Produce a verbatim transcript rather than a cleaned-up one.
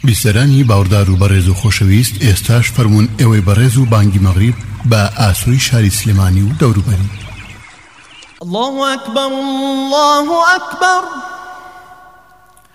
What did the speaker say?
بیسەرانی باوەڕدار و بەڕێز و خۆشەویست، ئێستاش فەرموون ئێوەی بەڕێز و بانگی مەغریب بە ئاسووری شاری سلێمانی و دەوروبەری. الله أكبر الله أكبر